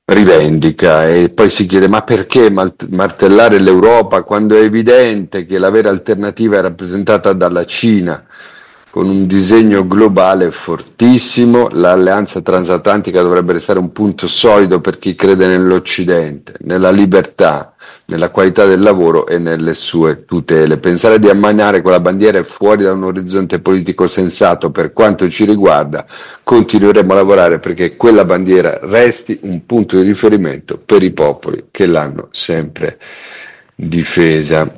rivendica e poi si chiede ma perché martellare l'Europa quando è evidente che la vera alternativa è rappresentata dalla Cina con un disegno globale fortissimo. L'alleanza transatlantica dovrebbe restare un punto solido per chi crede nell'Occidente, nella libertà, nella qualità del lavoro e nelle sue tutele. Pensare di ammainare quella bandiera è fuori da un orizzonte politico sensato. Per quanto ci riguarda, continueremo a lavorare perché quella bandiera resti un punto di riferimento per i popoli che l'hanno sempre difesa.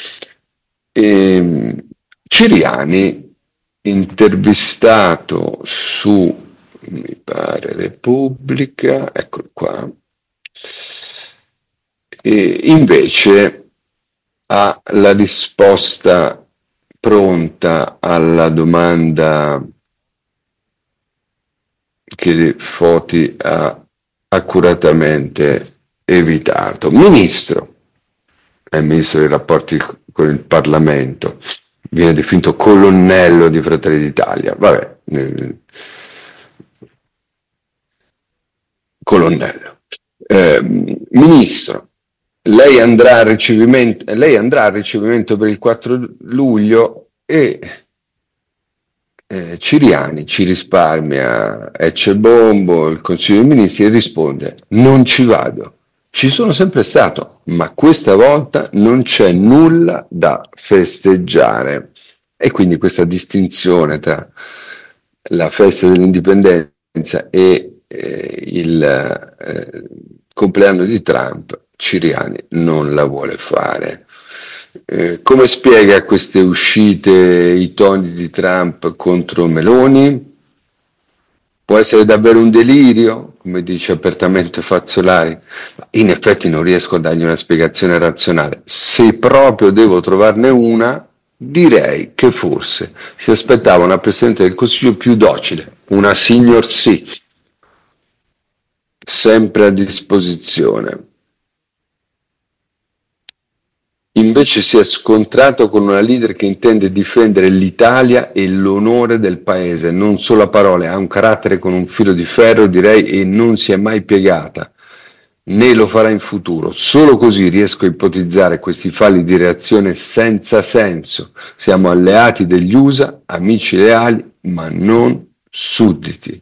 Ciriani, intervistato su, mi pare, Repubblica, eccolo qua, e invece ha la risposta pronta alla domanda che Foti ha accuratamente evitato. Ministro, è ministro dei rapporti con il Parlamento, viene definito colonnello di Fratelli d'Italia, vabbè, colonnello. Ministro, lei andrà a ricevimento per il 4 luglio e Ciriani ci risparmia Ecce Bombo, il Consiglio dei Ministri, e risponde: non ci vado. Ci sono sempre stato, ma questa volta non c'è nulla da festeggiare. E quindi questa distinzione tra la festa dell'indipendenza e il compleanno di Trump, Ciriani non la vuole fare. Come spiega queste uscite i toni di Trump contro Meloni? Può essere davvero un delirio, come dice apertamente Fazzolari? Ma in effetti non riesco a dargli una spiegazione razionale. Se proprio devo trovarne una, direi che forse si aspettava una Presidente del Consiglio più docile, una signor sì, sempre a disposizione. Invece si è scontrato con una leader che intende difendere l'Italia e l'onore del paese, non solo a parole, ha un carattere con un filo di ferro, direi, e non si è mai piegata, né lo farà in futuro. Solo così riesco a ipotizzare questi falli di reazione senza senso. Siamo alleati degli USA, amici leali, ma non sudditi.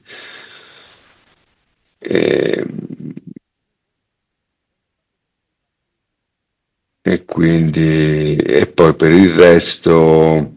E quindi, e poi per il resto,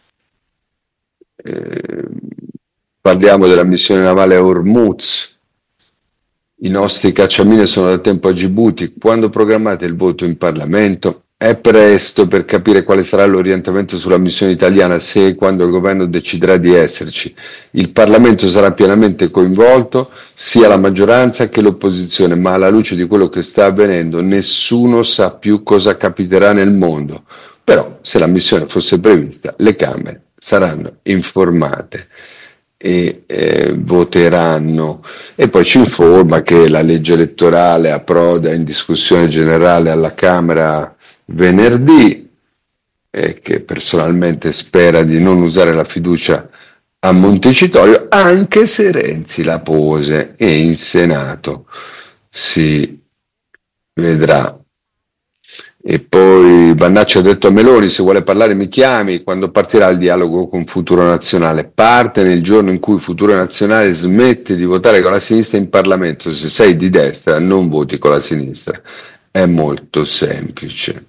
eh, parliamo della missione navale a Hormuz. I nostri cacciamine sono da tempo a Gibuti. Quando programmate il voto in Parlamento? È presto per capire quale sarà l'orientamento sulla missione italiana se e quando il governo deciderà di esserci. Il Parlamento sarà pienamente coinvolto, sia la maggioranza che l'opposizione, ma alla luce di quello che sta avvenendo nessuno sa più cosa capiterà nel mondo. Però, se la missione fosse prevista, le Camere saranno informate e voteranno. E poi ci informa che la legge elettorale approda in discussione generale alla Camera venerdì e che personalmente spera di non usare la fiducia a Montecitorio, anche se Renzi la pose, e in Senato si vedrà. E poi Vannacci ha detto a Meloni: se vuole parlare mi chiami quando partirà il dialogo con Futuro Nazionale. Parte nel giorno in cui Futuro Nazionale smette di votare con la sinistra in Parlamento. Se sei di destra non voti con la sinistra. È molto semplice.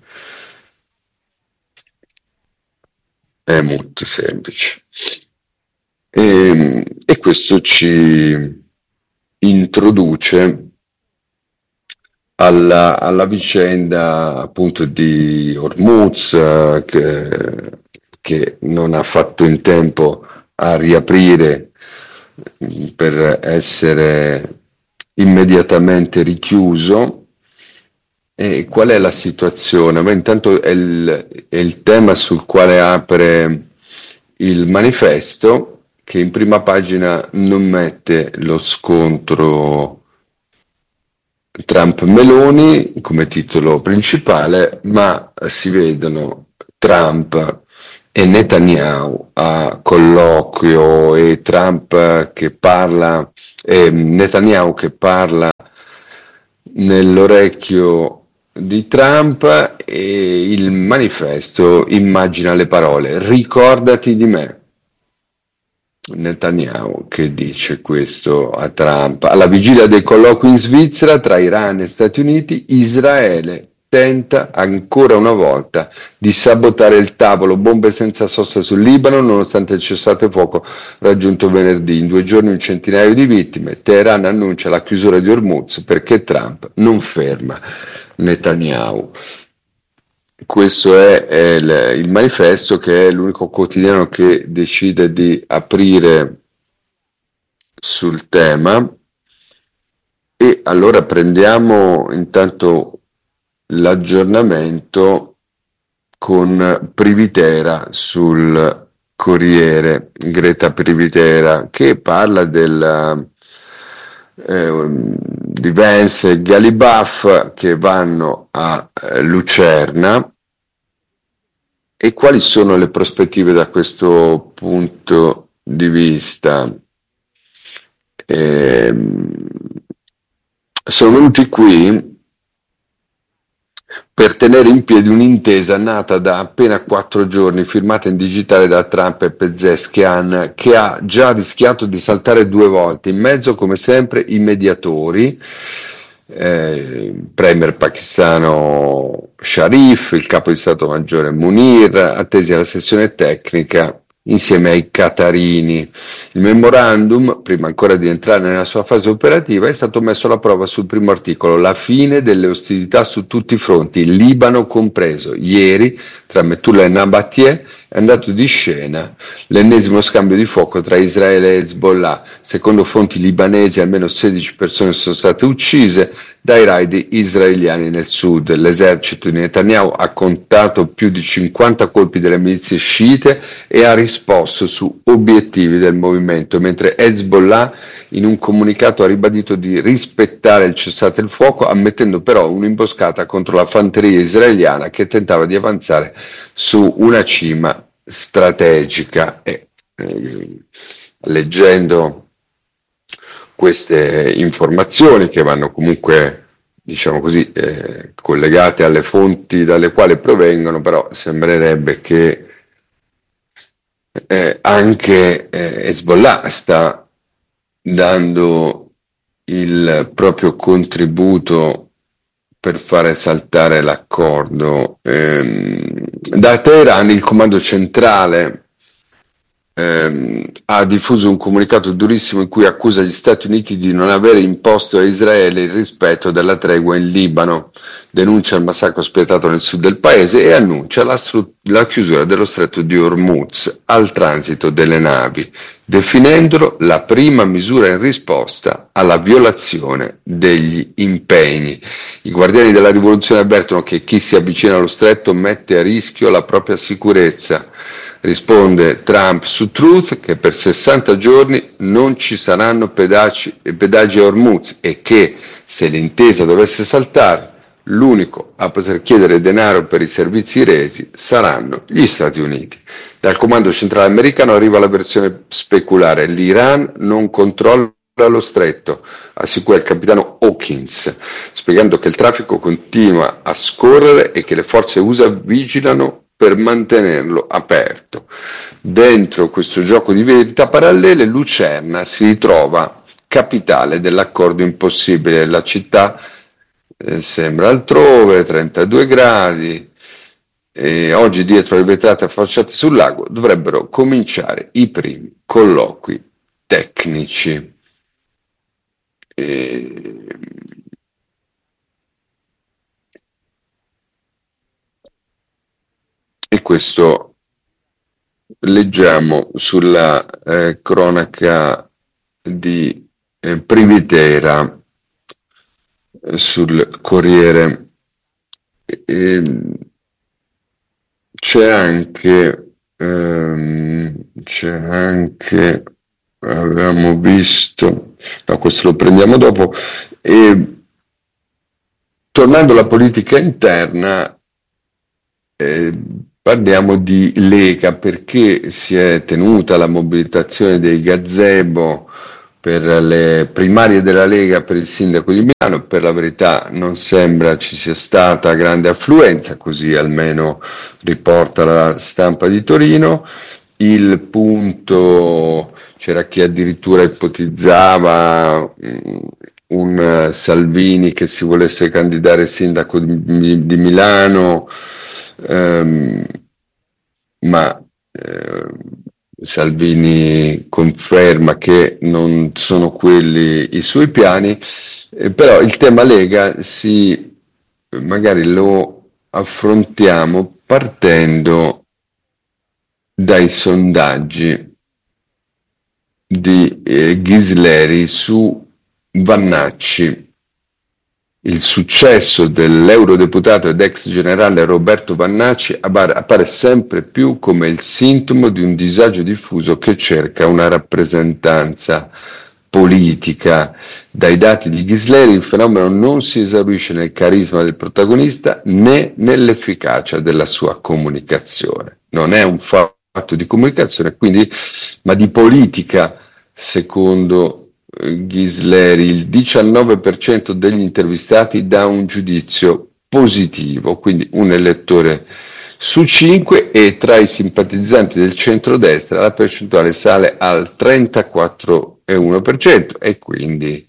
È molto semplice. E questo ci introduce alla vicenda appunto di Hormuz, che non ha fatto in tempo a riaprire per essere immediatamente richiuso. E qual è la situazione? Ma intanto è il tema sul quale apre il manifesto, che in prima pagina non mette lo scontro Trump-Meloni come titolo principale, ma si vedono Trump e Netanyahu a colloquio, e Trump che parla, Netanyahu che parla nell'orecchio di Trump e il manifesto immagina le parole: ricordati di me. Netanyahu che dice questo a Trump. Alla vigilia dei colloqui in Svizzera tra Iran e Stati Uniti, Israele tenta ancora una volta di sabotare il tavolo, bombe senza sosta sul Libano nonostante il cessate fuoco raggiunto venerdì. In 2 giorni un centinaio di vittime. Teheran annuncia la chiusura di Hormuz perché Trump non ferma Netanyahu. Questo è il manifesto, che è l'unico quotidiano che decide di aprire sul tema. E allora prendiamo intanto l'aggiornamento con Privitera sul Corriere, Greta Privitera, che parla di Vance e Gallibaff che vanno a Lucerna. E quali sono le prospettive da questo punto di vista? Sono venuti qui per tenere in piedi un'intesa nata da appena 4 giorni, firmata in digitale da Trump e Pezeshkian, che ha già rischiato di saltare 2 volte. In mezzo, come sempre, i mediatori, premier pakistano Sharif, il capo di Stato Maggiore Munir, attesi alla sessione tecnica insieme ai qatarini. Il memorandum, prima ancora di entrare nella sua fase operativa, è stato messo alla prova sul primo articolo: la fine delle ostilità su tutti i fronti, il Libano compreso. Ieri, tra Metula e Nabatie, è andato di scena l'ennesimo scambio di fuoco tra Israele e Hezbollah. Secondo fonti libanesi, almeno 16 persone sono state uccise dai raid israeliani nel sud. L'esercito di Netanyahu ha contato più di 50 colpi delle milizie sciite e ha risposto su obiettivi del movimento, mentre Hezbollah in un comunicato ha ribadito di rispettare il cessate il fuoco, ammettendo però un'imboscata contro la fanteria israeliana che tentava di avanzare su una cima strategica. Leggendo queste informazioni, che vanno comunque, diciamo così, collegate alle fonti dalle quali provengono, però sembrerebbe che anche Hezbollah sta dando il proprio contributo per fare saltare l'accordo. Da Teheran il comando centrale ha diffuso un comunicato durissimo in cui accusa gli Stati Uniti di non avere imposto a Israele il rispetto della tregua in Libano, denuncia il massacro spietato nel sud del paese e annuncia la chiusura dello stretto di Hormuz al transito delle navi, definendolo la prima misura in risposta alla violazione degli impegni. I guardiani della rivoluzione avvertono che chi si avvicina allo stretto mette a rischio la propria sicurezza. Risponde Trump su Truth che per 60 giorni non ci saranno pedaggi a Hormuz e che, se l'intesa dovesse saltare, l'unico a poter chiedere denaro per i servizi resi saranno gli Stati Uniti. Dal comando centrale americano arriva la versione speculare: l'Iran non controlla lo stretto, assicura il capitano Hawkins, spiegando che il traffico continua a scorrere e che le forze USA vigilano per mantenerlo aperto. Dentro questo gioco di verità parallele, Lucerna si ritrova capitale dell'accordo impossibile. La città sembra altrove, 32 gradi, e oggi dietro le vetrate affacciate sul lago dovrebbero cominciare i primi colloqui tecnici. E questo leggiamo sulla cronaca di Privitera sul Corriere. C'è anche, avevamo visto, no, questo lo prendiamo dopo, e tornando alla politica interna, parliamo di Lega, perché si è tenuta la mobilitazione dei gazebo per le primarie della Lega per il sindaco di Milano. Per la verità non sembra ci sia stata grande affluenza, così almeno riporta la stampa di Torino. Il punto, c'era chi addirittura ipotizzava un Salvini che si volesse candidare sindaco di Milano, ehm, ma Salvini conferma che non sono quelli i suoi piani, però il tema Lega magari lo affrontiamo partendo dai sondaggi di Ghisleri su Vannacci. Il successo dell'eurodeputato ed ex generale Roberto Vannacci appare sempre più come il sintomo di un disagio diffuso che cerca una rappresentanza politica. Dai dati di Ghisleri il fenomeno non si esaurisce nel carisma del protagonista né nell'efficacia della sua comunicazione. Non è un fatto di comunicazione, quindi, ma di politica, secondo Ghisleri. Il 19% degli intervistati dà un giudizio positivo, quindi un elettore su 5, e tra i simpatizzanti del centrodestra la percentuale sale al 34,1% e quindi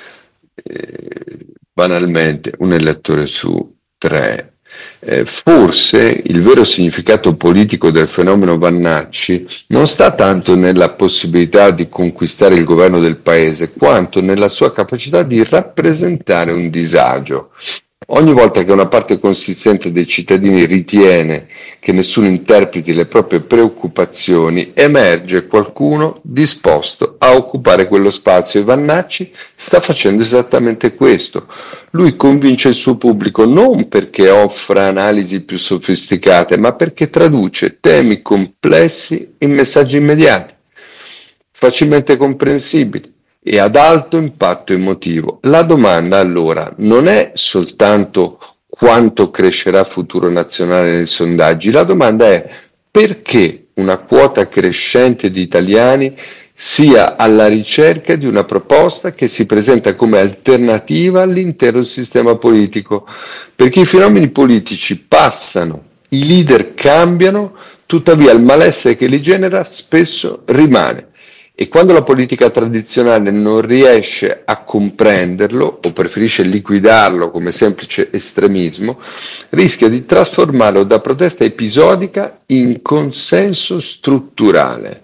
banalmente un elettore su 3. Forse il vero significato politico del fenomeno Vannacci non sta tanto nella possibilità di conquistare il governo del paese, quanto nella sua capacità di rappresentare un disagio. Ogni volta che una parte consistente dei cittadini ritiene che nessuno interpreti le proprie preoccupazioni, emerge qualcuno disposto a occupare quello spazio, e Vannacci sta facendo esattamente questo. Lui convince il suo pubblico non perché offra analisi più sofisticate, ma perché traduce temi complessi in messaggi immediati, facilmente comprensibili e ad alto impatto emotivo. La domanda allora non è soltanto quanto crescerà Futuro Nazionale nei sondaggi, la domanda è perché una quota crescente di italiani sia alla ricerca di una proposta che si presenta come alternativa all'intero sistema politico. Perché i fenomeni politici passano, i leader cambiano, tuttavia il malessere che li genera spesso rimane. E quando la politica tradizionale non riesce a comprenderlo o preferisce liquidarlo come semplice estremismo, rischia di trasformarlo da protesta episodica in consenso strutturale.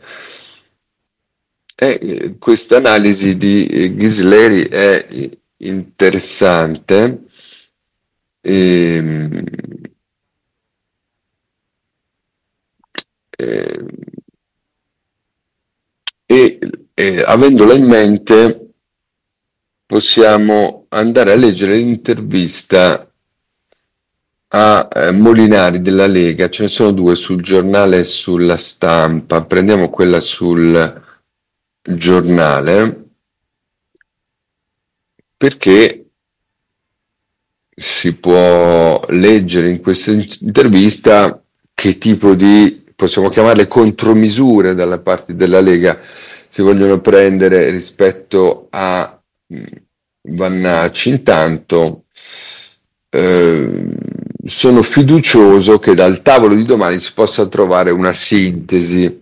Questa analisi di Ghisleri è interessante. ehm, ehm, e avendola in mente possiamo andare a leggere l'intervista a Molinari della Lega. Ce ne sono due sul giornale e sulla stampa. Prendiamo quella sul giornale perché si può leggere in questa intervista che tipo di, possiamo chiamarle, contromisure dalla parte della Lega si vogliono prendere rispetto a Vannacci. Intanto sono fiducioso che dal tavolo di domani si possa trovare una sintesi.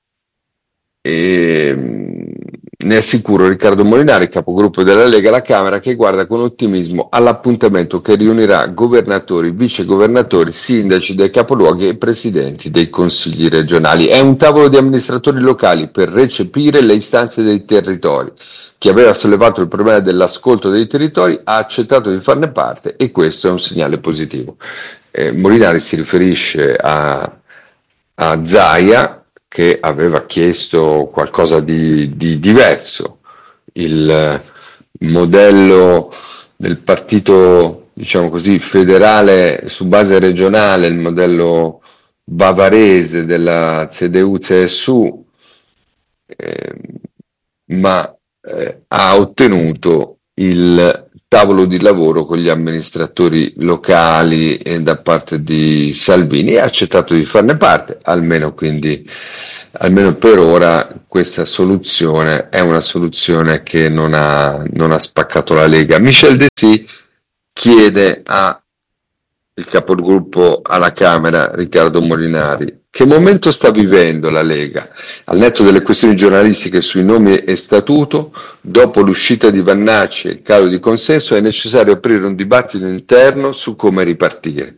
Ne assicuro Riccardo Molinari, capogruppo della Lega alla Camera, che guarda con ottimismo all'appuntamento che riunirà governatori, vicegovernatori, sindaci dei capoluoghi e presidenti dei consigli regionali. È un tavolo di amministratori locali per recepire le istanze dei territori. Chi aveva sollevato il problema dell'ascolto dei territori ha accettato di farne parte e questo è un segnale positivo. Molinari si riferisce a Zaia, che aveva chiesto qualcosa di diverso. Il modello del partito, diciamo così, federale su base regionale, il modello bavarese della CDU-CSU, ma ha ottenuto il tavolo di lavoro con gli amministratori locali e da parte di Salvini e ha accettato di farne parte, almeno quindi, almeno per ora questa soluzione è una soluzione che non ha spaccato la Lega. Michel Dessy chiede a il capogruppo alla Camera, Riccardo Molinari, che momento sta vivendo la Lega? Al netto delle questioni giornalistiche sui nomi e statuto, dopo l'uscita di Vannacci e il calo di consenso, è necessario aprire un dibattito interno su come ripartire.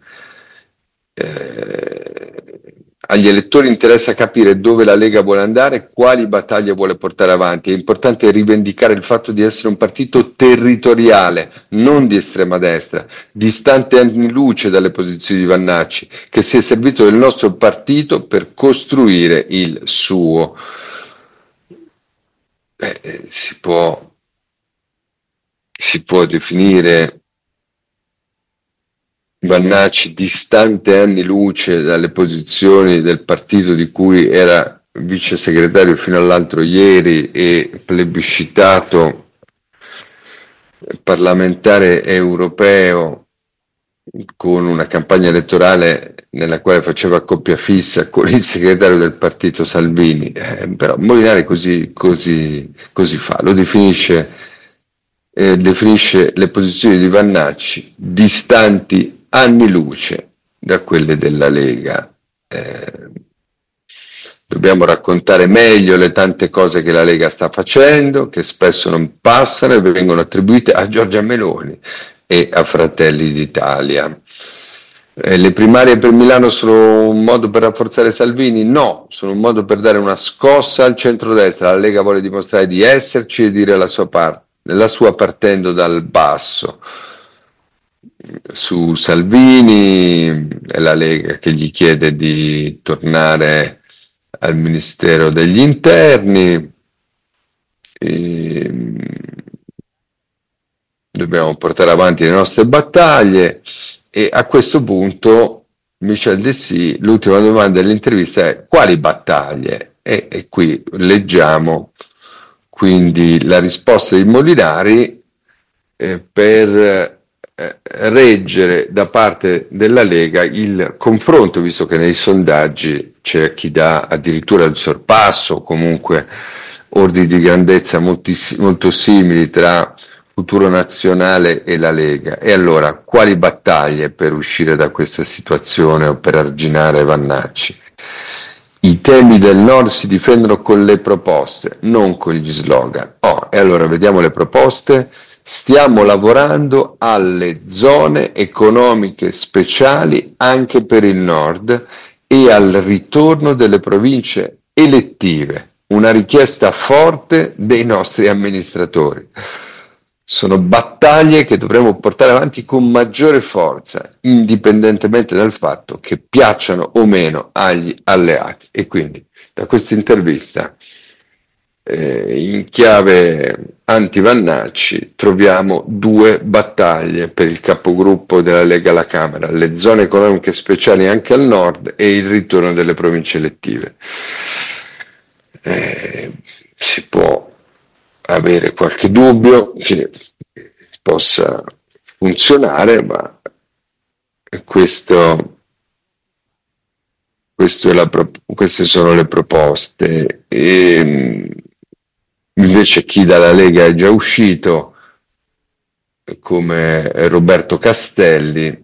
Agli elettori interessa capire dove la Lega vuole andare, quali battaglie vuole portare avanti. È importante rivendicare il fatto di essere un partito territoriale, non di estrema destra, distante anni luce dalle posizioni di Vannacci, che si è servito del nostro partito per costruire il suo. Si può definire Vannacci distante anni luce dalle posizioni del partito di cui era vice segretario fino all'altro ieri e plebiscitato parlamentare europeo con una campagna elettorale nella quale faceva coppia fissa con il segretario del partito Salvini, però Molinari così fa, lo definisce le posizioni di Vannacci distanti anni luce da quelle della Lega. Dobbiamo raccontare meglio le tante cose che la Lega sta facendo, che spesso non passano e vengono attribuite a Giorgia Meloni e a Fratelli d'Italia. Le primarie per Milano sono un modo per rafforzare Salvini? No, sono un modo per dare una scossa al centrodestra. La Lega vuole dimostrare di esserci e dire la sua partendo dal basso. Su Salvini è la Lega che gli chiede di tornare al Ministero degli Interni. Dobbiamo portare avanti le nostre battaglie e a questo punto Michel Dessy, l'ultima domanda dell'intervista è: quali battaglie? E qui leggiamo quindi la risposta di Molinari per reggere da parte della Lega il confronto, visto che nei sondaggi c'è chi dà addirittura il sorpasso, comunque ordini di grandezza molto simili tra Futuro Nazionale e la Lega. E allora, quali battaglie per uscire da questa situazione o per arginare Vannacci? I temi del Nord si difendono con le proposte, non con gli slogan. E allora vediamo le proposte. Stiamo lavorando alle zone economiche speciali anche per il Nord e al ritorno delle province elettive, una richiesta forte dei nostri amministratori. Sono battaglie che dovremo portare avanti con maggiore forza, indipendentemente dal fatto che piacciono o meno agli alleati. E quindi da questa intervista in chiave anti-Vannacci troviamo due battaglie per il capogruppo della Lega alla Camera: le zone economiche speciali anche al nord e il ritorno delle province elettive. Si può avere qualche dubbio che possa funzionare, ma queste sono le proposte. Invece chi dalla Lega è già uscito, come Roberto Castelli,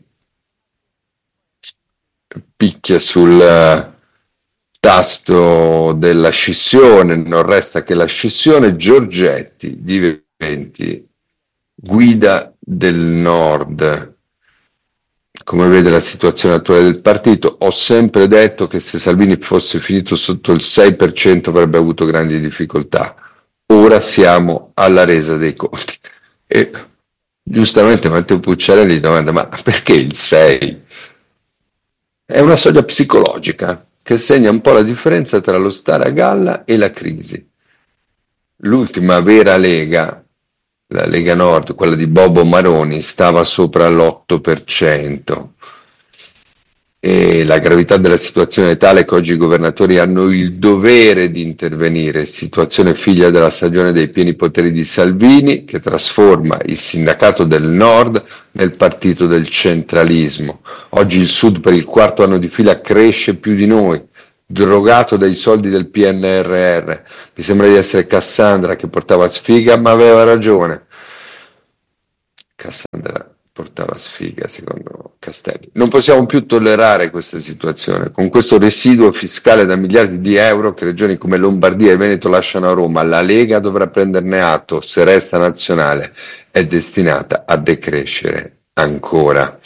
picchia sul tasto della scissione, non resta che la scissione. Giorgetti diventi guida del Nord. Come vede la situazione attuale del partito? Ho sempre detto che se Salvini fosse finito sotto il 6% avrebbe avuto grandi difficoltà. Ora siamo alla resa dei conti. E giustamente Matteo Pucciarelli domanda: ma perché il 6? È una soglia psicologica che segna un po' la differenza tra lo stare a galla e la crisi. L'ultima vera Lega, la Lega Nord, quella di Bobo Maroni, stava sopra l'8%. e la gravità della situazione è tale che oggi i governatori hanno il dovere di intervenire, situazione figlia della stagione dei pieni poteri di Salvini, che trasforma il sindacato del Nord nel partito del centralismo. Oggi il Sud per il quarto anno di fila cresce più di noi, drogato dai soldi del PNRR. Mi sembra di essere Cassandra che portava sfiga, ma aveva ragione. Cassandra portava sfiga, secondo Castelli. Non possiamo più tollerare questa situazione. Con questo residuo fiscale da miliardi di euro che regioni come Lombardia e Veneto lasciano a Roma, la Lega dovrà prenderne atto. Se resta nazionale, è destinata a decrescere ancora.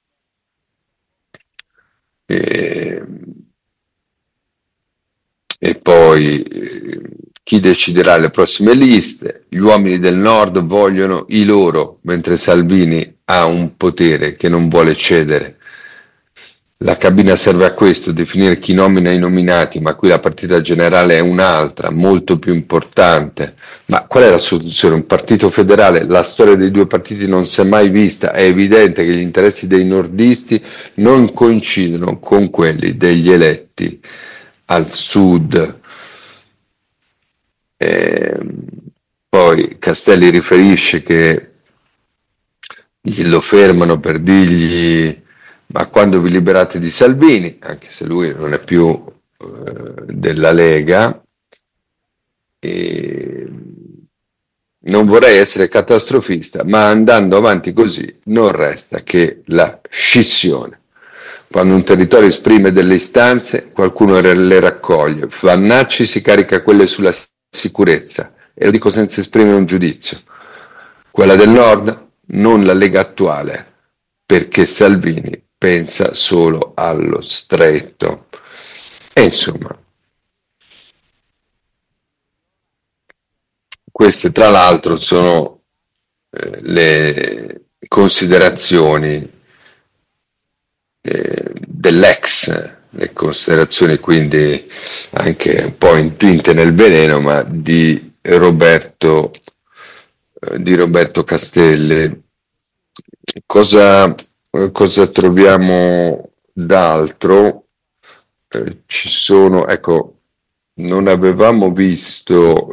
E, e poi chi deciderà le prossime liste? Gli uomini del Nord vogliono i loro, mentre Salvini ha un potere che non vuole cedere. La cabina serve a questo, definire chi nomina i nominati, ma qui la partita generale è un'altra, molto più importante. Ma qual è la soluzione? Un partito federale? La storia dei due partiti non si è mai vista, è evidente che gli interessi dei nordisti non coincidono con quelli degli eletti al sud. E poi Castelli riferisce che lo fermano per dirgli ma quando vi liberate di Salvini, anche se lui non è più della Lega, e non vorrei essere catastrofista, ma andando avanti così non resta che la scissione. Quando un territorio esprime delle istanze, qualcuno le raccoglie. Vannacci si carica quelle sulla sicurezza, e lo dico senza esprimere un giudizio. Quella del Nord, non la Lega attuale, perché Salvini pensa solo allo stretto. E insomma, queste tra l'altro sono le considerazioni dell'ex, le considerazioni quindi anche un po' intinte nel veleno, ma di Roberto Castelli. Cosa, cosa troviamo d'altro? Ci sono, ecco, non avevamo visto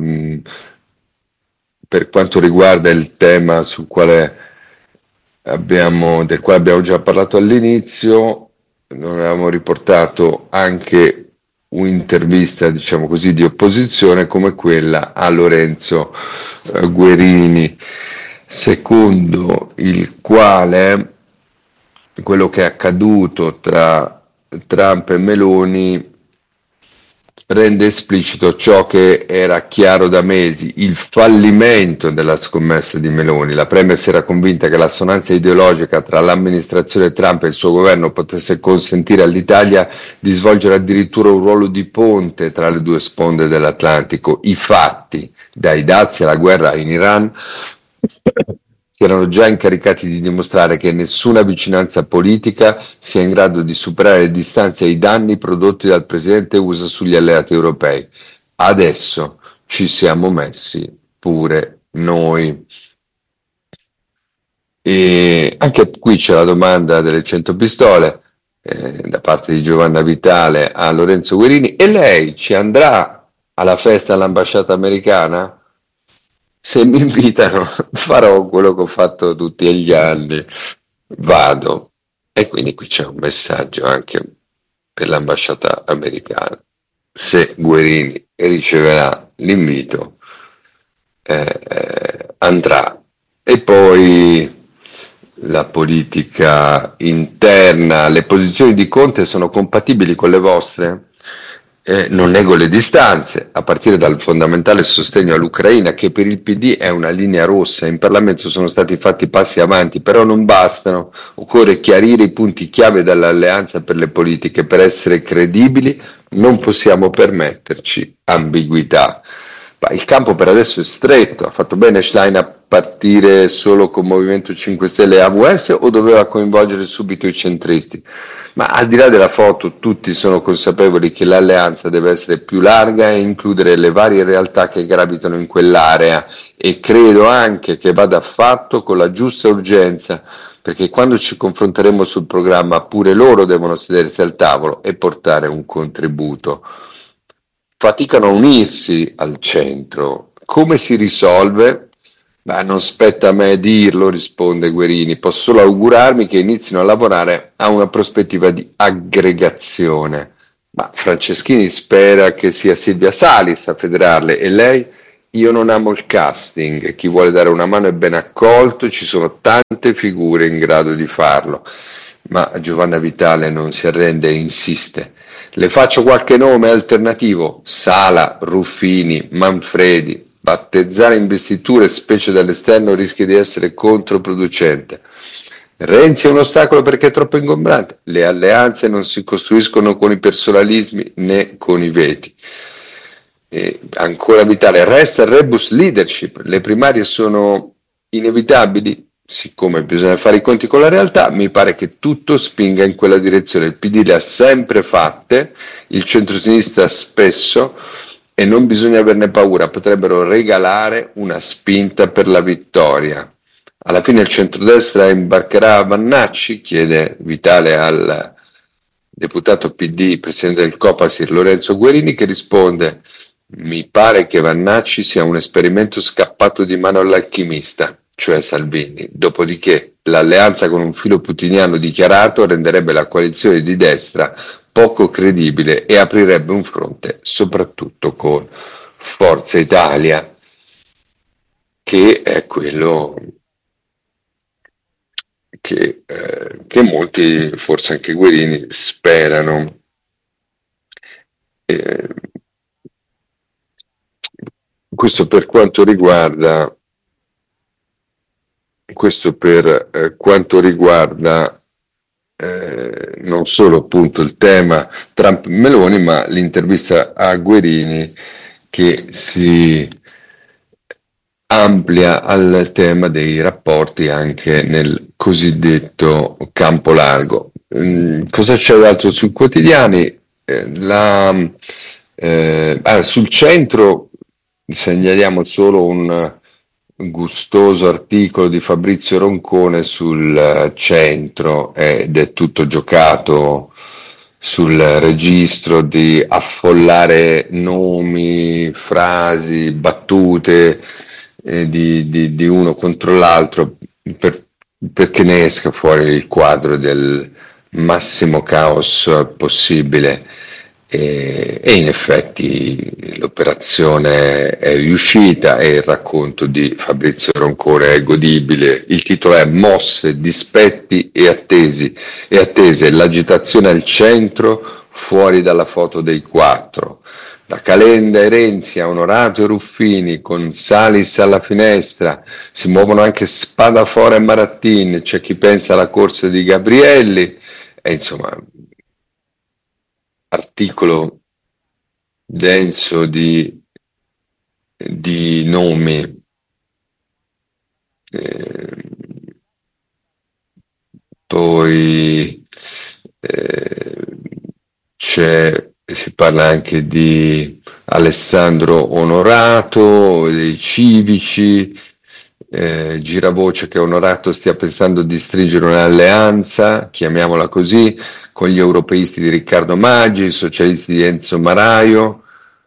per quanto riguarda il tema del quale abbiamo già parlato all'inizio, non avevamo riportato anche un'intervista, diciamo così, di opposizione come quella a Lorenzo Guerini, secondo il quale quello che è accaduto tra Trump e Meloni rende esplicito ciò che era chiaro da mesi, il fallimento della scommessa di Meloni. La Premier si era convinta che l'assonanza ideologica tra l'amministrazione Trump e il suo governo potesse consentire all'Italia di svolgere addirittura un ruolo di ponte tra le due sponde dell'Atlantico. I fatti, dai dazi alla guerra in Iran, si erano già incaricati di dimostrare che nessuna vicinanza politica sia in grado di superare le distanze e i danni prodotti dal presidente USA sugli alleati europei. Adesso ci siamo messi pure noi. E anche qui c'è la domanda delle 100 pistole da parte di Giovanna Vitale a Lorenzo Guerini. E lei ci andrà alla festa all'ambasciata americana? Se mi invitano farò quello che ho fatto tutti gli anni, vado. E quindi qui c'è un messaggio anche per l'ambasciata americana. Se Guerini riceverà l'invito, andrà. E poi la politica interna, le posizioni di Conte sono compatibili con le vostre? Non nego le distanze, a partire dal fondamentale sostegno all'Ucraina, che per il PD è una linea rossa. In Parlamento sono stati fatti passi avanti, però non bastano. Occorre chiarire i punti chiave dall'alleanza per le politiche. Per essere credibili non possiamo permetterci ambiguità. Ma il campo per adesso è stretto, ha fatto bene Schlein a partire solo con Movimento 5 Stelle e AWS o doveva coinvolgere subito i centristi? Ma al di là della foto, tutti sono consapevoli che l'alleanza deve essere più larga e includere le varie realtà che gravitano in quell'area e credo anche che vada fatto con la giusta urgenza, perché quando ci confronteremo sul programma pure loro devono sedersi al tavolo e portare un contributo. Faticano a unirsi al centro. Come si risolve? Beh, non spetta a me dirlo, risponde Guerini, posso solo augurarmi che inizino a lavorare a una prospettiva di aggregazione. Ma Franceschini spera che sia Silvia Salis a federarle e lei? Io non amo il casting, chi vuole dare una mano è ben accolto, ci sono tante figure in grado di farlo, ma Giovanna Vitale non si arrende e insiste. Le faccio qualche nome alternativo: Sala, Ruffini, Manfredi. Battezzare investiture, specie dall'esterno, rischia di essere controproducente. Renzi è un ostacolo perché è troppo ingombrante. Le alleanze non si costruiscono con i personalismi né con i veti. E ancora Vitale, resta il rebus leadership. Le primarie sono inevitabili, siccome bisogna fare i conti con la realtà, mi pare che tutto spinga in quella direzione. Il PD le ha sempre fatte, il centrosinistra spesso, e non bisogna averne paura, potrebbero regalare una spinta per la vittoria. Alla fine il centrodestra imbarcherà a Vannacci, chiede Vitale al deputato PD, presidente del Copasir Lorenzo Guerini, che risponde: mi pare che Vannacci sia un esperimento scappato di mano all'alchimista, cioè Salvini, dopodiché l'alleanza con un filo putiniano dichiarato renderebbe la coalizione di destra poco credibile e aprirebbe un fronte soprattutto con Forza Italia, che è quello che molti, forse anche Guerini, sperano. Eh, questo per quanto riguarda quanto riguarda non solo appunto il tema Trump-Meloni, ma l'intervista a Guerini che si amplia al tema dei rapporti anche nel cosiddetto campo largo. Cosa c'è d'altro sui quotidiani? Sul centro segnaliamo solo un gustoso articolo di Fabrizio Roncone sul centro ed è tutto giocato sul registro di affollare nomi, frasi, battute di uno contro l'altro perché ne esca fuori il quadro del massimo caos possibile. E in effetti l'operazione è riuscita e il racconto di Fabrizio Roncone è godibile. Il titolo è Mosse, dispetti e attese, l'agitazione al centro, fuori dalla foto dei quattro. Da Calenda e Renzi a Onorato e Ruffini, con Salis alla finestra, si muovono anche Spadafora e Marattin, c'è chi pensa alla corsa di Gabrielli, e insomma articolo denso di nomi. Eh, poi si parla anche di Alessandro Onorato, dei civici, giravoce che Onorato stia pensando di stringere un'alleanza, chiamiamola così, con gli europeisti di Riccardo Maggi, i socialisti di Enzo Maraio.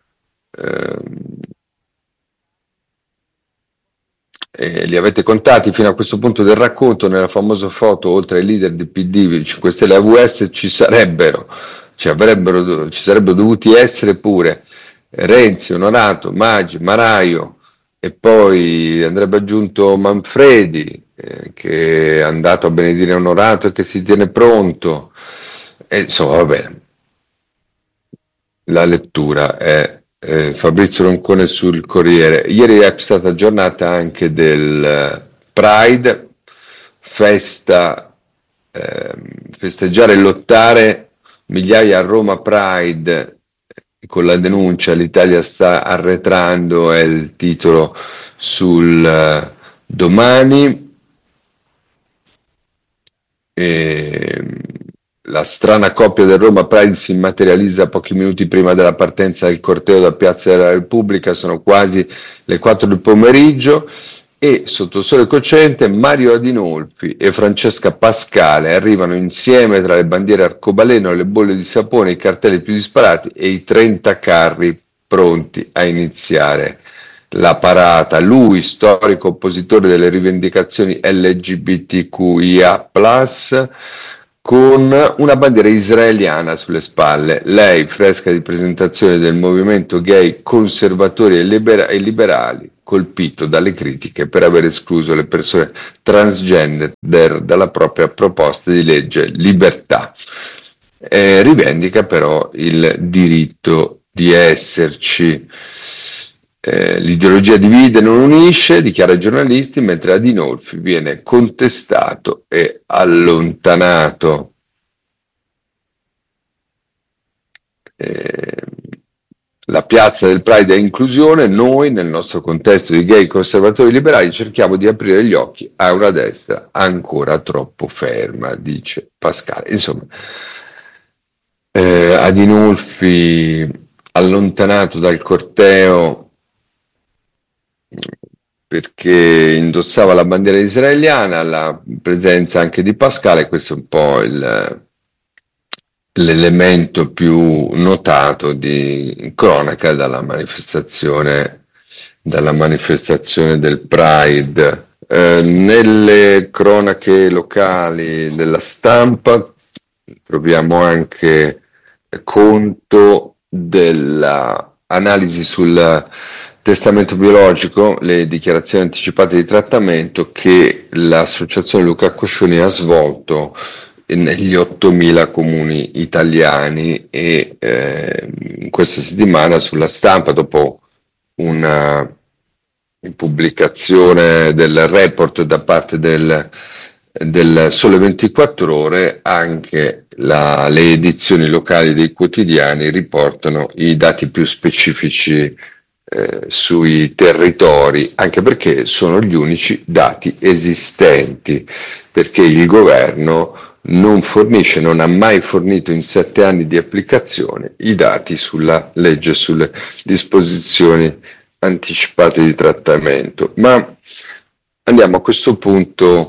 Li avete contati fino a questo punto del racconto? Nella famosa foto, oltre ai leader del PD, 5 Stelle e AWS, ci sarebbero dovuti essere pure Renzi, Onorato, Maggi, Maraio, e poi andrebbe aggiunto Manfredi, che è andato a benedire Onorato e che si tiene pronto. E, insomma, va bene. La lettura è Fabrizio Roncone sul Corriere. Ieri è stata giornata anche del Pride, festa, festeggiare e lottare, migliaia a Roma Pride, con la denuncia "L'Italia sta arretrando" è il titolo sul Domani. E la strana coppia del Roma Pride si materializza pochi minuti prima della partenza del corteo da Piazza della Repubblica, sono quasi le 4 del pomeriggio e sotto il sole cocente Mario Adinolfi e Francesca Pascale arrivano insieme tra le bandiere arcobaleno, le bolle di sapone, i cartelli più disparati e i 30 carri pronti a iniziare la parata. Lui, storico oppositore delle rivendicazioni LGBTQIA+, con una bandiera israeliana sulle spalle. Lei, fresca di presentazione del movimento gay conservatori e liberali, colpito dalle critiche per aver escluso le persone transgender dalla propria proposta di legge libertà. Rivendica però il diritto di esserci. L'ideologia divide, non unisce, dichiara ai giornalisti, mentre Adinolfi viene contestato e allontanato. Eh, la piazza del Pride è inclusione, noi nel nostro contesto di gay conservatori liberali cerchiamo di aprire gli occhi a una destra ancora troppo ferma, dice Pascale. Insomma, Adinolfi allontanato dal corteo perché indossava la bandiera israeliana, la presenza anche di Pascale, questo è un po' l'elemento più notato di cronaca dalla manifestazione del Pride. Nelle cronache locali della stampa troviamo anche conto dell'analisi sul testamento biologico, le dichiarazioni anticipate di trattamento che l'associazione Luca Coscioni ha svolto negli 8.000 comuni italiani e in questa settimana sulla stampa, dopo una pubblicazione del report da parte del Sole 24 Ore, anche le edizioni locali dei quotidiani riportano i dati più specifici sui territori, anche perché sono gli unici dati esistenti, perché il governo non fornisce, non ha mai fornito in 7 anni di applicazione i dati sulla legge, sulle disposizioni anticipate di trattamento. Ma andiamo a questo punto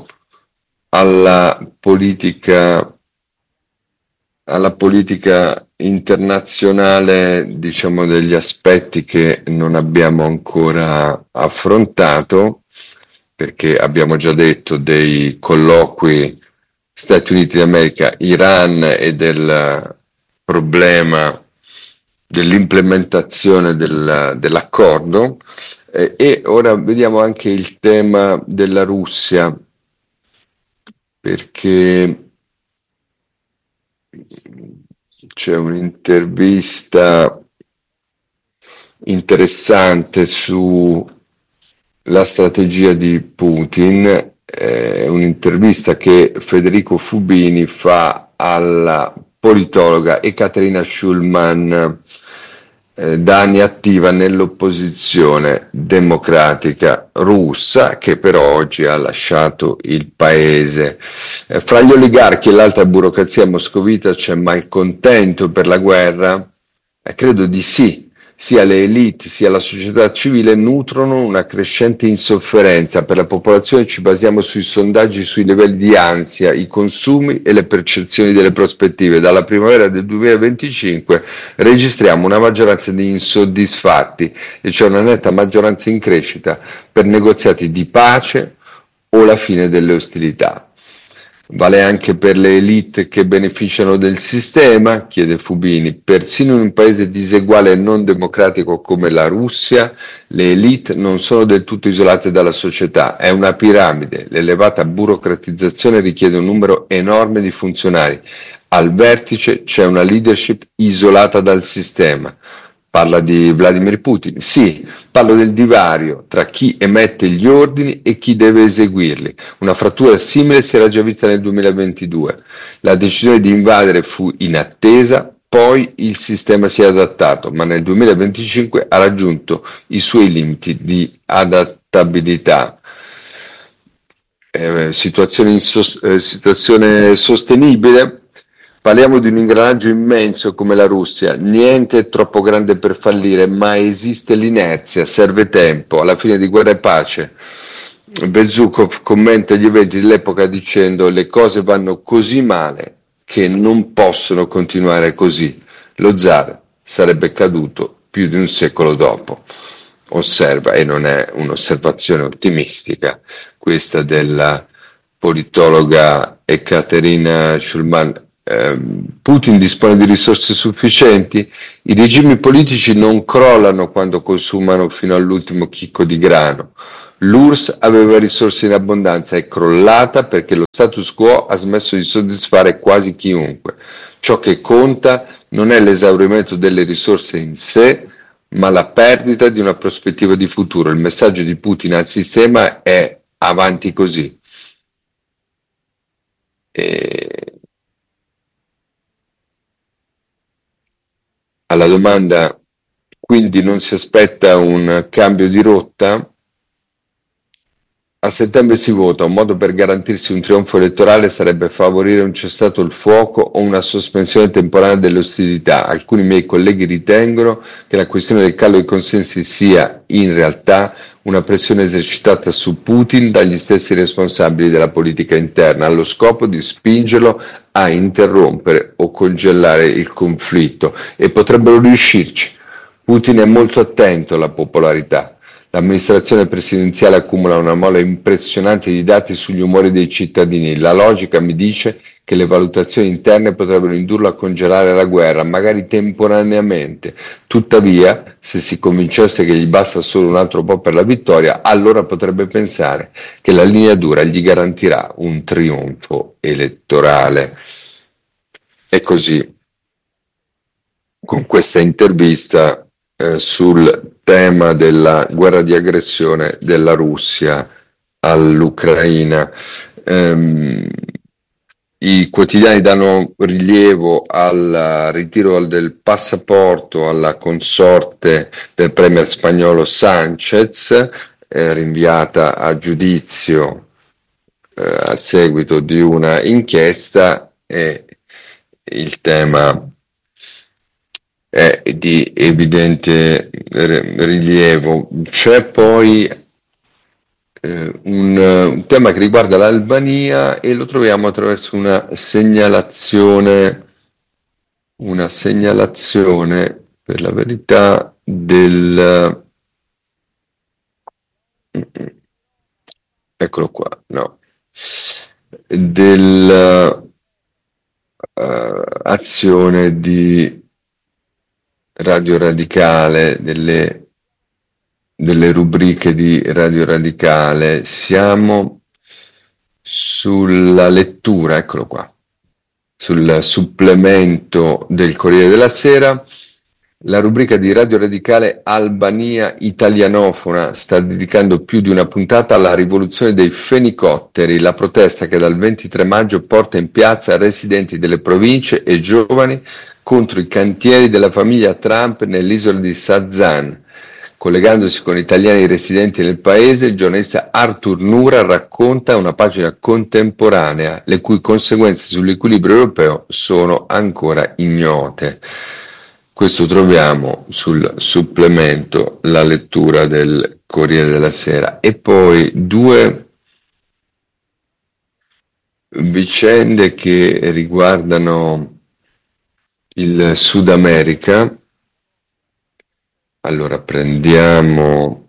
alla politica internazionale, diciamo, degli aspetti che non abbiamo ancora affrontato, perché abbiamo già detto dei colloqui Stati Uniti d'America, Iran e del problema dell'implementazione dell'accordo, e ora vediamo anche il tema della Russia, perché c'è un'intervista interessante sulla strategia di Putin, un'intervista che Federico Fubini fa alla politologa Ekaterina Schulman, da anni attiva nell'opposizione democratica russa, che però oggi ha lasciato il paese. Fra gli oligarchi e l'alta burocrazia moscovita c'è malcontento per la guerra? Credo di sì. Sia le elite sia la società civile nutrono una crescente insofferenza per la popolazione. Ci basiamo sui sondaggi, sui livelli di ansia, i consumi e le percezioni delle prospettive. Dalla primavera del 2025 registriamo una maggioranza di insoddisfatti e c'è una netta maggioranza in crescita per negoziati di pace o la fine delle ostilità. Vale anche per le elite che beneficiano del sistema? Chiede Fubini. Persino in un paese diseguale e non democratico come la Russia, le elite non sono del tutto isolate dalla società. È una piramide. L'elevata burocratizzazione richiede un numero enorme di funzionari. Al vertice c'è una leadership isolata dal sistema. Parla di Vladimir Putin. Sì, parlo del divario tra chi emette gli ordini e chi deve eseguirli. Una frattura simile si era già vista nel 2022. La decisione di invadere fu inattesa, poi il sistema si è adattato, ma nel 2025 ha raggiunto i suoi limiti di adattabilità. Situazione sostenibile. Parliamo di un ingranaggio immenso come la Russia, niente è troppo grande per fallire, ma esiste l'inerzia, serve tempo, alla fine di guerra e pace. Bezukov commenta gli eventi dell'epoca dicendo: le cose vanno così male che non possono continuare così. Lo zar sarebbe caduto più di un secolo dopo. Osserva, e non è un'osservazione ottimistica, questa della politologa Ekaterina Schulman. Putin dispone di risorse sufficienti? I regimi politici non crollano quando consumano fino all'ultimo chicco di grano. L'URSS aveva risorse in abbondanza, è crollata perché lo status quo ha smesso di soddisfare quasi chiunque. Ciò che conta non è l'esaurimento delle risorse in sé, ma la perdita di una prospettiva di futuro. Il messaggio di Putin al sistema è: avanti così. Alla domanda, quindi non si aspetta un cambio di rotta? A settembre si vota, un modo per garantirsi un trionfo elettorale sarebbe favorire un cessato il fuoco o una sospensione temporanea delle ostilità. Alcuni miei colleghi ritengono che la questione del calo dei consensi sia, in realtà, una pressione esercitata su Putin dagli stessi responsabili della politica interna, allo scopo di spingerlo a interrompere o congelare il conflitto, e potrebbero riuscirci. Putin è molto attento alla popolarità. L'amministrazione presidenziale accumula una mole impressionante di dati sugli umori dei cittadini. La logica mi dice che le valutazioni interne potrebbero indurlo a congelare la guerra, magari temporaneamente. Tuttavia, se si convincesse che gli basta solo un altro po' per la vittoria, allora potrebbe pensare che la linea dura gli garantirà un trionfo elettorale. E così, con questa intervista sul tema della guerra di aggressione della Russia all'Ucraina. I quotidiani danno rilievo al ritiro del passaporto alla consorte del premier spagnolo Sánchez, rinviata a giudizio a seguito di una inchiesta, e il tema è di evidente rilievo. C'è poi un tema che riguarda l'Albania, e lo troviamo attraverso una segnalazione per la verità eccolo qua, no, azione di Radio Radicale, delle rubriche di Radio Radicale. Siamo sulla lettura, eccolo qua, sul supplemento del Corriere della Sera. La rubrica di Radio Radicale Albania Italianofona sta dedicando più di una puntata alla rivoluzione dei fenicotteri, la protesta che dal 23 maggio porta in piazza residenti delle province e giovani contro i cantieri della famiglia Trump nell'isola di Sazan. Collegandosi con italiani residenti nel paese, il giornalista Artur Nura racconta una pagina contemporanea, le cui conseguenze sull'equilibrio europeo sono ancora ignote. Questo troviamo sul supplemento, la lettura del Corriere della Sera. E poi due vicende che riguardano il Sud America. Allora prendiamo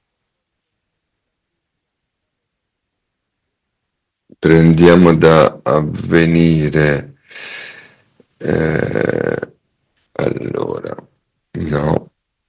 da Avvenire. Allora, no.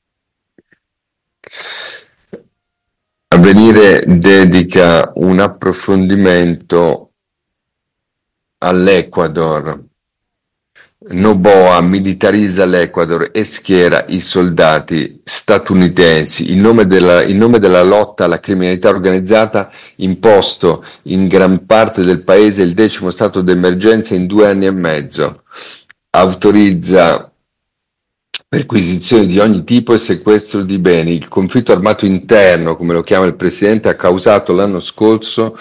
Avvenire dedica un approfondimento all'Ecuador. Noboa militarizza l'Ecuador e schiera i soldati statunitensi in nome della lotta alla criminalità organizzata, imposto in gran parte del paese il 10° stato d'emergenza in 2 anni e mezzo. autorizza perquisizioni di ogni tipo e sequestro di beni. Il conflitto armato interno, come lo chiama il Presidente, ha causato l'anno scorso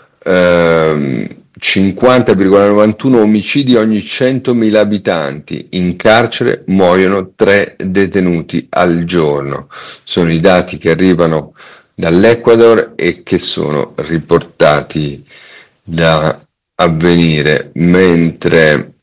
50,91 omicidi ogni 100.000 abitanti. In carcere muoiono 3 detenuti al giorno. Sono i dati che arrivano dall'Ecuador e che sono riportati da Avvenire, mentre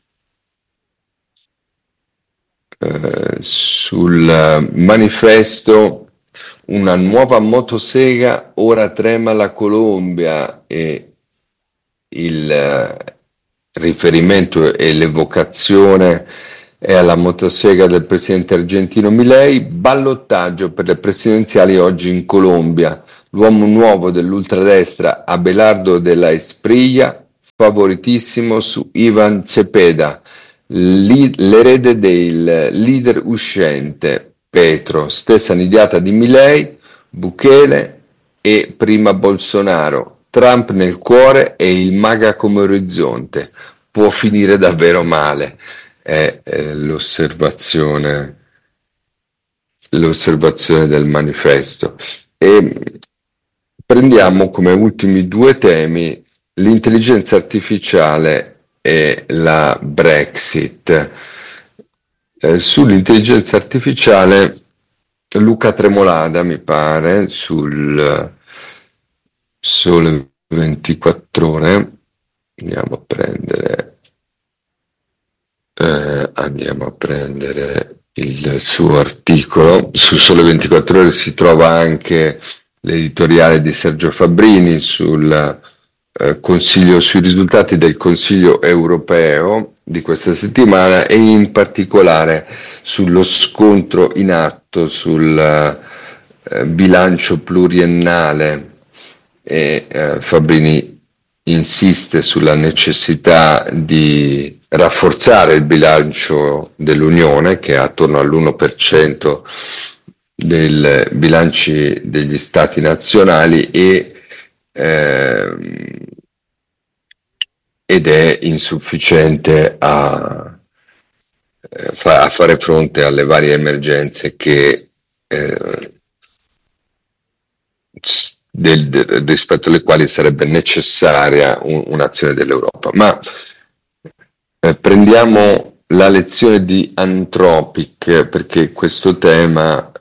sul manifesto una nuova motosega, ora trema la Colombia, e il riferimento e l'evocazione è alla motosega del presidente argentino Milei. Ballottaggio per le presidenziali oggi in Colombia. L'uomo nuovo dell'ultradestra Abelardo de la Espriella, favoritissimo su Ivan Cepeda, l'erede del leader uscente Petro, stessa nidiata di Milei, Bukele e prima Bolsonaro. Trump nel cuore e il MAGA come orizzonte. Può finire davvero male, è l'osservazione del manifesto. E prendiamo come ultimi due temi l'intelligenza artificiale e la Brexit. Sull'intelligenza artificiale Luca Tremolada, mi pare, sul Sole 24 Ore, andiamo a prendere il suo articolo. Su Sole 24 Ore si trova anche l'editoriale di Sergio Fabbrini sul consiglio, sui risultati del Consiglio europeo di questa settimana, e in particolare sullo scontro in atto sul bilancio pluriennale. E Fabbrini insiste sulla necessità di rafforzare il bilancio dell'Unione, che è attorno all'1% dei bilanci degli stati nazionali, ed è insufficiente a fare fronte alle varie emergenze rispetto alle quali sarebbe necessaria un'azione dell'Europa. Ma prendiamo la lezione di Anthropic, perché questo tema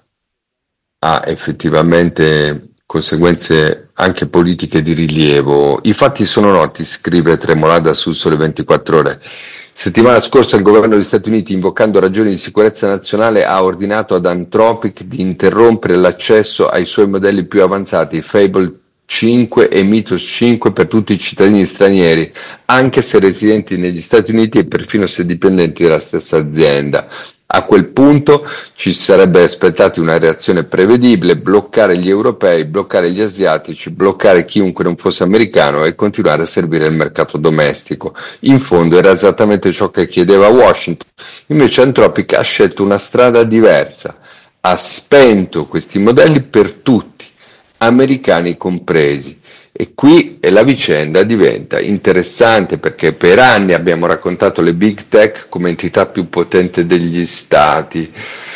ha effettivamente conseguenze anche politiche di rilievo. I fatti sono noti, scrive Tremolada su Sole 24 Ore. Settimana scorsa il governo degli Stati Uniti, invocando ragioni di sicurezza nazionale, ha ordinato ad Anthropic di interrompere l'accesso ai suoi modelli più avanzati, Fable 5 e Mythos 5, per tutti i cittadini stranieri, anche se residenti negli Stati Uniti e perfino se dipendenti della stessa azienda. A quel punto ci sarebbe aspettati una reazione prevedibile: bloccare gli europei, bloccare gli asiatici, bloccare chiunque non fosse americano e continuare a servire il mercato domestico. In fondo era esattamente ciò che chiedeva Washington. Invece Anthropic ha scelto una strada diversa. Ha spento questi modelli per tutti, americani compresi. E qui la vicenda diventa interessante, perché per anni abbiamo raccontato le big tech come entità più potente degli stati,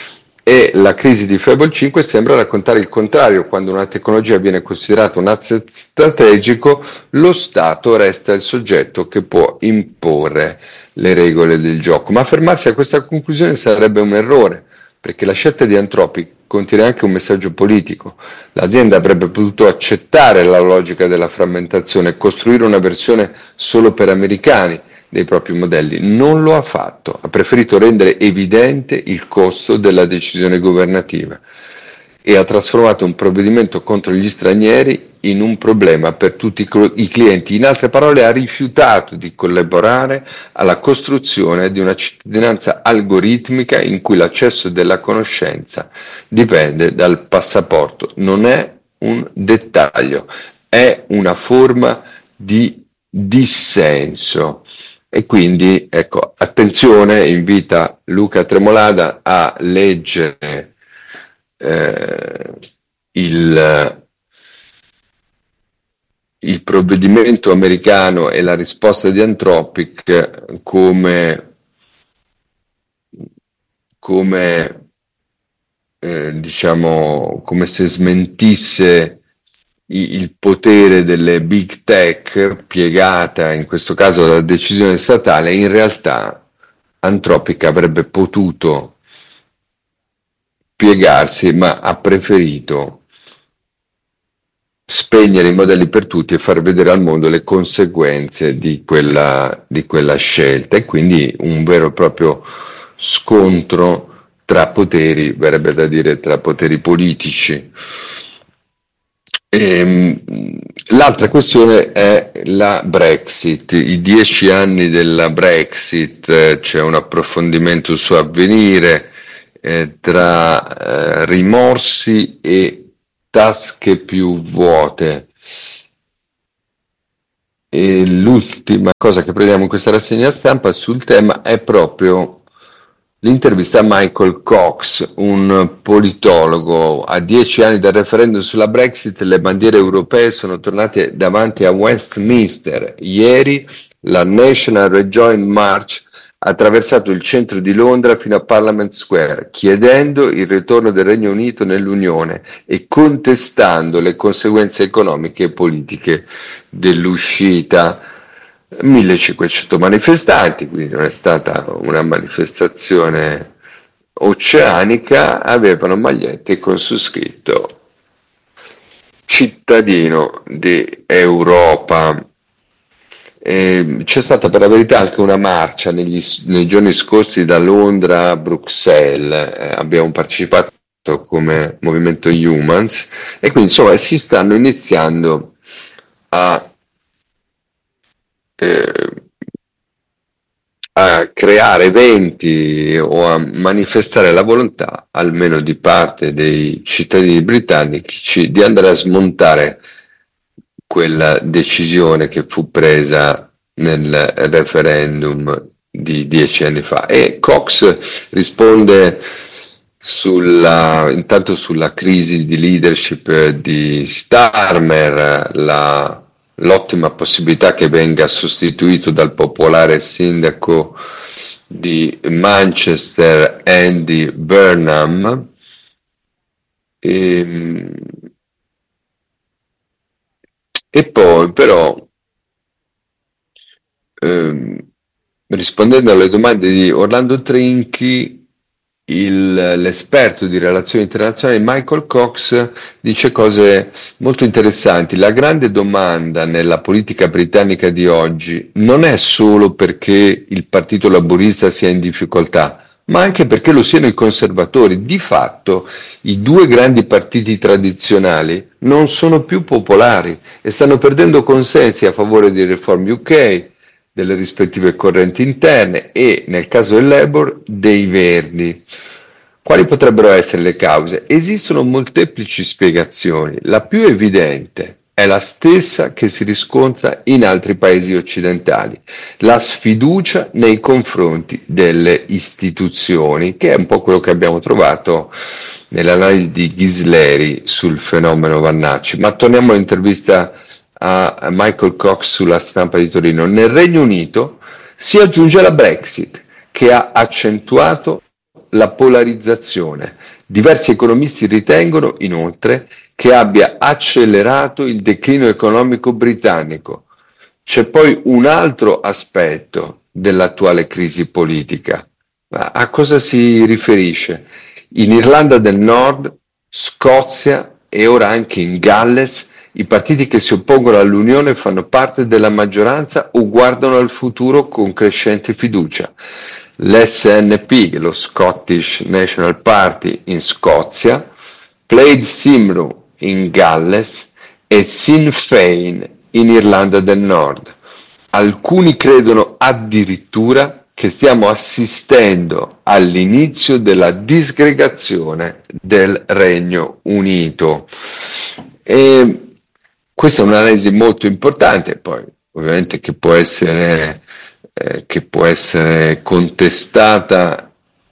e la crisi di Fable 5 sembra raccontare il contrario. Quando una tecnologia viene considerata un asset strategico, lo Stato resta il soggetto che può imporre le regole del gioco. Ma fermarsi a questa conclusione sarebbe un errore, perché la scelta di Anthropic contiene anche un messaggio politico. L'azienda avrebbe potuto accettare la logica della frammentazione e costruire una versione solo per americani dei propri modelli. Non lo ha fatto, ha preferito rendere evidente il costo della decisione governativa e ha trasformato un provvedimento contro gli stranieri in un problema per tutti i clienti. In altre parole, ha rifiutato di collaborare alla costruzione di una cittadinanza algoritmica in cui l'accesso della conoscenza dipende dal passaporto. Non è un dettaglio, è una forma di dissenso. E quindi, ecco, attenzione, invita Luca Tremolada a leggere il provvedimento americano e la risposta di Anthropic come come, diciamo, come se smentisse il potere delle big tech piegata in questo caso dalla decisione statale. In realtà Anthropic avrebbe potuto piegarsi, ma ha preferito spegnere i modelli per tutti e far vedere al mondo le conseguenze di quella scelta, e quindi un vero e proprio scontro tra poteri, verrebbe da dire tra poteri politici. L'altra questione è la Brexit, i 10 anni della Brexit, c'è un approfondimento su Avvenire, tra rimorsi e tasche più vuote. E l'ultima cosa che prendiamo in questa rassegna stampa sul tema è proprio l'intervista a Michael Cox, un politologo. A 10 anni dal referendum sulla Brexit, le bandiere europee sono tornate davanti a Westminster. Ieri la National Rejoin March ha attraversato il centro di Londra fino a Parliament Square, chiedendo il ritorno del Regno Unito nell'Unione e contestando le conseguenze economiche e politiche dell'uscita. 1500 manifestanti, quindi non è stata una manifestazione oceanica, avevano magliette con su scritto cittadino di Europa. C'è stata per la verità anche una marcia nei giorni scorsi da Londra a Bruxelles, abbiamo partecipato come Movimento Humans, e quindi insomma si stanno iniziando a eh, a creare eventi o a manifestare la volontà, almeno di parte dei cittadini britannici, di andare a smontare quella decisione che fu presa nel referendum di 10 anni fa. E Cox risponde intanto sulla crisi di leadership di Starmer, l'ottima possibilità che venga sostituito dal popolare sindaco di Manchester, Andy Burnham. E, e poi però, ehm, rispondendo alle domande di Orlando Trinchi, l'esperto di relazioni internazionali Michael Cox dice cose molto interessanti. La grande domanda nella politica britannica di oggi non è solo perché il partito laburista sia in difficoltà, ma anche perché lo siano i conservatori. Di fatto, i due grandi partiti tradizionali non sono più popolari e stanno perdendo consensi a favore di Reform UK, delle rispettive correnti interne e, nel caso del Labour, dei Verdi. Quali potrebbero essere le cause? Esistono molteplici spiegazioni. La più evidente è la stessa che si riscontra in altri paesi occidentali: la sfiducia nei confronti delle istituzioni, che è un po' quello che abbiamo trovato nell'analisi di Ghisleri sul fenomeno Vannacci. Ma torniamo all'intervista a Michael Cox sulla Stampa di Torino. Nel Regno Unito si aggiunge la Brexit, che ha accentuato la polarizzazione. Diversi economisti ritengono, inoltre, che abbia accelerato il declino economico britannico. C'è poi un altro aspetto dell'attuale crisi politica. Ma a cosa si riferisce? In Irlanda del Nord, Scozia e ora anche in Galles, i partiti che si oppongono all'Unione fanno parte della maggioranza o guardano al futuro con crescente fiducia. L'SNP, lo Scottish National Party in Scozia, Plaid Cymru in Galles e Sinn Féin in Irlanda del Nord. Alcuni credono addirittura che stiamo assistendo all'inizio della disgregazione del Regno Unito. E questa è un'analisi molto importante, poi ovviamente che può essere contestata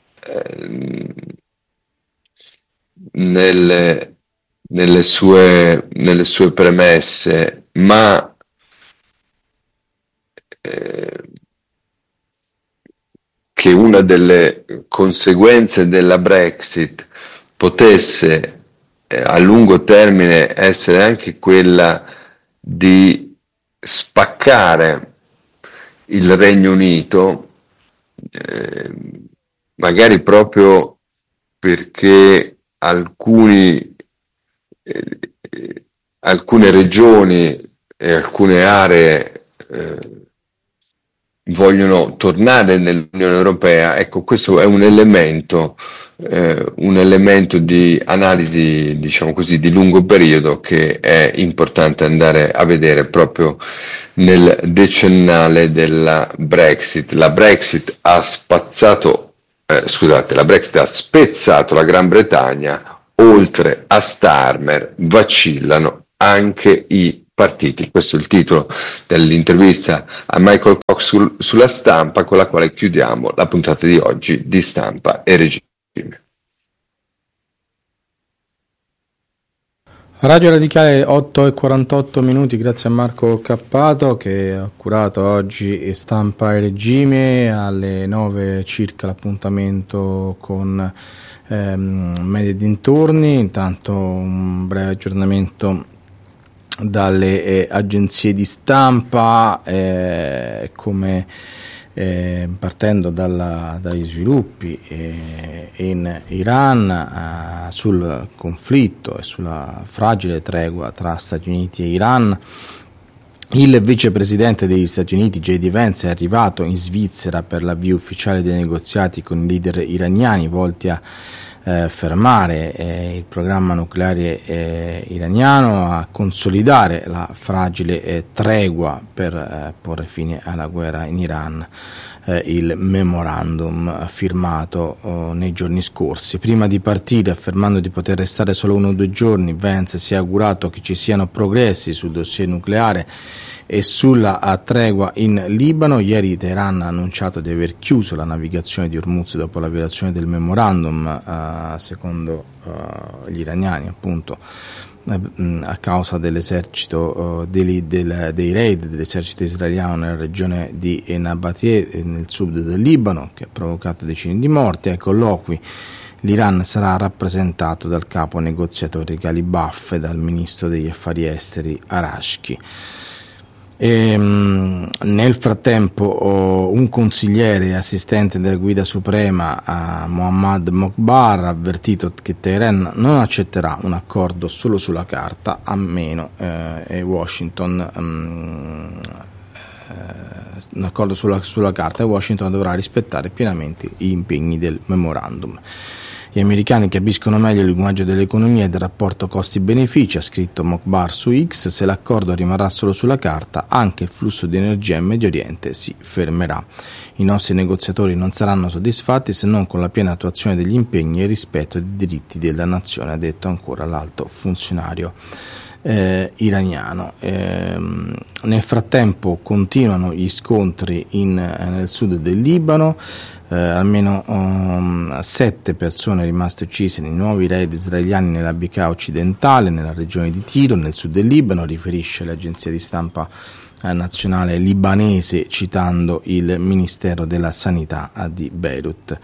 nelle, nelle sue premesse, ma eh, che una delle conseguenze della Brexit potesse a lungo termine essere anche quella di spaccare il Regno Unito, magari proprio perché alcune regioni e alcune aree vogliono tornare nell'Unione Europea. Ecco, questo è un elemento di analisi, diciamo così, di lungo periodo che è importante andare a vedere proprio nel decennale della Brexit. La Brexit ha spezzato la Gran Bretagna, oltre a Starmer vacillano anche i partiti. Questo è il titolo dell'intervista a Michael Cox sulla Stampa, con la quale chiudiamo la puntata di oggi di Stampa e Regime. Radio Radicale 8:48, grazie a Marco Cappato che ha curato oggi Stampa e Regime. Alle 9 circa l'appuntamento con Media Dintorni. Intanto un breve aggiornamento dalle agenzie di stampa, come partendo dagli sviluppi in Iran, sul conflitto e sulla fragile tregua tra Stati Uniti e Iran. Il vicepresidente degli Stati Uniti J.D. Vance è arrivato in Svizzera per l'avvio ufficiale dei negoziati con i leader iraniani volti a fermare il programma nucleare iraniano, a consolidare la fragile tregua per porre fine alla guerra in Iran. Il memorandum firmato nei giorni scorsi. Prima di partire, affermando di poter restare solo 1 o 2 giorni, Vance si è augurato che ci siano progressi sul dossier nucleare e sulla tregua in Libano. Ieri Teheran ha annunciato di aver chiuso la navigazione di Hormuz dopo la violazione del memorandum, secondo gli iraniani, appunto, a causa dell'esercito dei raid dell'esercito israeliano nella regione di Nabatie, nel sud del Libano, che ha provocato decine di morti. Ai colloqui l'Iran sarà rappresentato dal capo negoziatore Ghalibaf e dal ministro degli affari esteri Arashki. Nel frattempo un consigliere e assistente della guida suprema, Mohammad Mokbar, ha avvertito che Teheran non accetterà un accordo solo sulla carta, a meno un accordo sulla carta, e Washington dovrà rispettare pienamente gli impegni del memorandum. Gli americani capiscono meglio il linguaggio dell'economia e del rapporto costi-benefici, ha scritto Mokbar su X. Se l'accordo rimarrà solo sulla carta, anche il flusso di energia in Medio Oriente si fermerà. I nostri negoziatori non saranno soddisfatti se non con la piena attuazione degli impegni e il rispetto dei diritti della nazione, ha detto ancora l'alto funzionario iraniano. Nel frattempo continuano gli scontri nel sud del Libano. Almeno 7 persone rimaste uccise nei nuovi raid israeliani nella Bekaa occidentale, nella regione di Tiro, nel sud del Libano, riferisce l'agenzia di stampa nazionale libanese, citando il Ministero della Sanità di Beirut.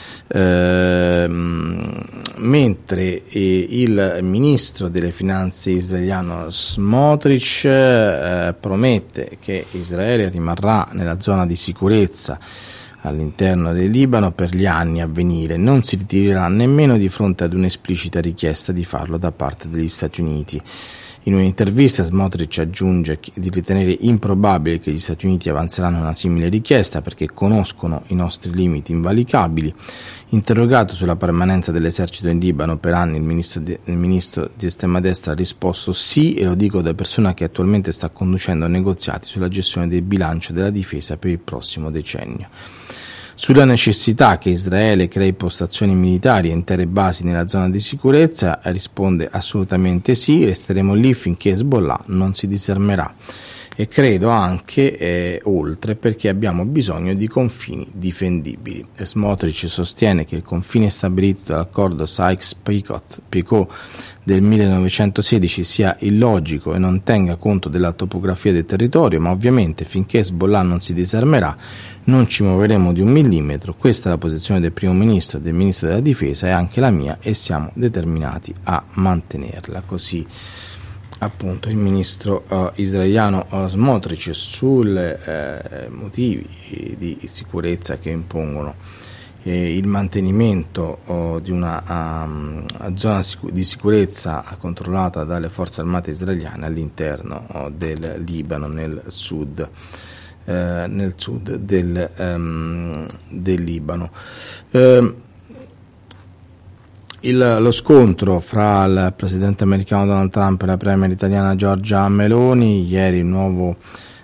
Mentre il ministro delle finanze israeliano Smotrich promette che Israele rimarrà nella zona di sicurezza all'interno del Libano per gli anni a venire, non si ritirerà nemmeno di fronte ad un'esplicita richiesta di farlo da parte degli Stati Uniti. In un'intervista Smotrich aggiunge di ritenere improbabile che gli Stati Uniti avanzeranno una simile richiesta perché conoscono i nostri limiti invalicabili. Interrogato sulla permanenza dell'esercito in Libano per anni, il ministro di estrema destra ha risposto sì, e lo dico da persona che attualmente sta conducendo negoziati sulla gestione del bilancio della difesa per il prossimo decennio. Sulla necessità che Israele crei postazioni militari e intere basi nella zona di sicurezza risponde assolutamente sì, resteremo lì finché Hezbollah non si disarmerà. e credo anche oltre, perché abbiamo bisogno di confini difendibili. Smotrich sostiene che il confine stabilito dall'accordo Sykes-Picot del 1916 sia illogico e non tenga conto della topografia del territorio, ma ovviamente finché Hezbollah non si disarmerà non ci muoveremo di un millimetro. Questa è la posizione del primo ministro e del ministro della difesa, e anche la mia, e siamo determinati a mantenerla. Così appunto il ministro israeliano Smotrich sui motivi di sicurezza che impongono il mantenimento di una zona di sicurezza controllata dalle forze armate israeliane all'interno del Libano, nel sud del Libano. Lo scontro fra il presidente americano Donald Trump e la premier italiana Giorgia Meloni, ieri il nuovo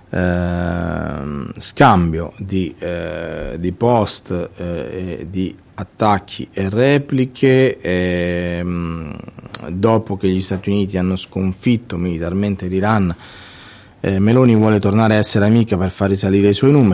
scambio di post, di attacchi e repliche, dopo che gli Stati Uniti hanno sconfitto militarmente l'Iran. Meloni vuole tornare a essere amica per far risalire i suoi numeri.